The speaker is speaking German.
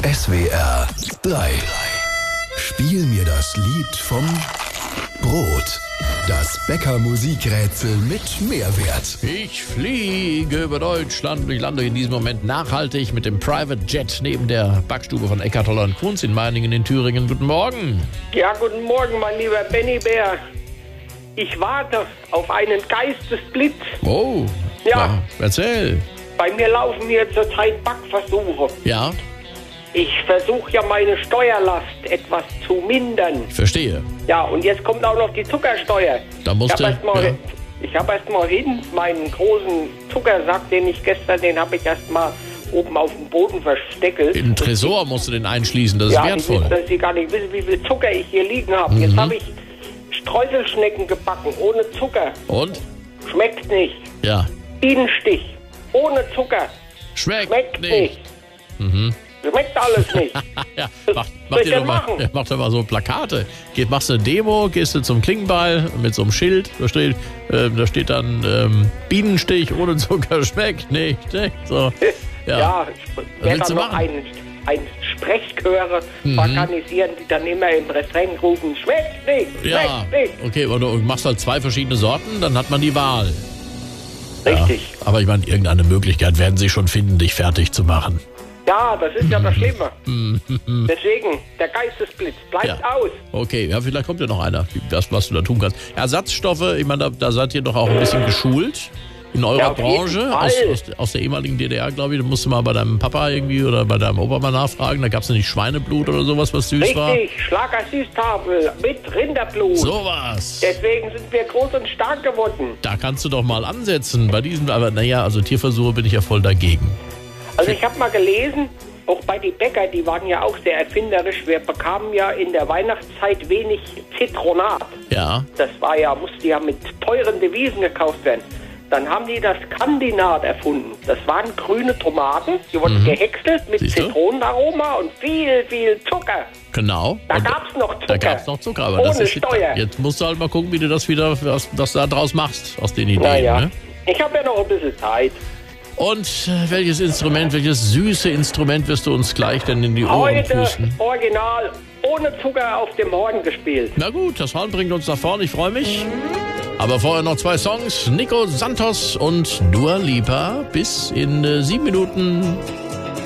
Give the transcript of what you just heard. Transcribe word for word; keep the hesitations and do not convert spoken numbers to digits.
S W R drei. Spiel mir das Lied vom Brot. Das Bäcker-Musikrätsel mit Mehrwert. Ich fliege über Deutschland und ich lande in diesem Moment nachhaltig mit dem Private Jet neben der Backstube von Eckart Toller und Kunz in Meiningen in Thüringen. Guten Morgen. Ja, guten Morgen, mein lieber Benny Bär. Ich warte auf einen Geistesblitz. Oh, Ja. erzähl. Bei mir laufen hier zurzeit Backversuche. Ja, Ich versuche ja meine Steuerlast etwas zu mindern. ich verstehe. Ja, und jetzt kommt auch noch die Zuckersteuer. Da musst ich du- habe erst mal, ja. ich hab erst mal hin meinen großen Zuckersack, den ich gestern, den habe ich erst mal oben auf dem Boden versteckelt. In den Tresor musst du den einschließen, das ist Ja, wertvoll. ich will, dass Sie gar nicht wissen, wie viel Zucker ich hier liegen habe. Jetzt habe ich Streuselschnecken gebacken, ohne Zucker. Und? Schmeckt nicht. Ja. Bienenstich, ohne Zucker. Schmeckt, Schmeckt nicht. nicht. Schmeckt alles nicht. Ja, mach, soll mach, ich dir doch denn mal, machen? mach doch mal so Plakate. Geht, machst du eine Demo, gehst du zum Klingenball mit so einem Schild, da steht, äh, da steht dann ähm, Bienenstich ohne Zucker schmeckt nicht. nicht so. Ja, Ja. ich Was werde willst dann du noch machen? einen, einen Sprechchöre organisieren, die dann immer im Refrain rufen, schmeckt nicht, Ja, schmeckt nicht. okay, aber du machst halt zwei verschiedene Sorten, dann hat man die Wahl. Richtig. Ja, aber ich meine, irgendeine Möglichkeit werden sie schon finden, dich fertig zu machen. Ja, das ist ja das Schlimme. Deswegen, der Geistesblitz bleibt Ja. aus. Okay, ja, vielleicht kommt ja noch einer, das, was du da tun kannst. Ersatzstoffe, ich meine, da, da seid ihr doch auch ein bisschen geschult in eurer Ja, auf jeden Branche, Fall. aus, aus, aus der ehemaligen D D R, glaube ich. Da musst du mal bei deinem Papa irgendwie oder bei deinem Opa mal nachfragen. Da gab es ja nicht Schweineblut oder sowas, was süß war. Richtig, Schlagersüßtafel mit Rinderblut. Sowas. Deswegen sind wir groß und stark geworden. Da kannst du doch mal ansetzen bei diesem, aber naja, also Tierversuche bin ich ja voll dagegen. Also ich habe mal gelesen, auch bei den Bäcker, die waren ja auch sehr erfinderisch. Wir bekamen ja in der Weihnachtszeit wenig Zitronat. Ja, Das war ja, musste ja mit teuren Devisen gekauft werden. Dann haben die das Kandinat erfunden. Das waren grüne Tomaten, die wurden gehäckselt mit Siehst du? Zitronenaroma und viel, viel Zucker. genau. Da Und gab's noch Zucker. Da gab's noch Zucker, aber Ohne das ist Steuer. jetzt musst du halt mal gucken, wie du das wieder, was, was du da draus machst aus den Ideen. Naja, Ne? ich habe ja noch ein bisschen Zeit. Und äh, welches Instrument, welches süße Instrument wirst du uns gleich denn in die Ohren Heute pusten? original ohne Zucker auf dem Horn gespielt. Na gut, das Horn bringt uns nach vorne, ich freue mich. Aber vorher noch zwei Songs, Nico Santos und Dua Lipa. Bis in äh, sieben Minuten.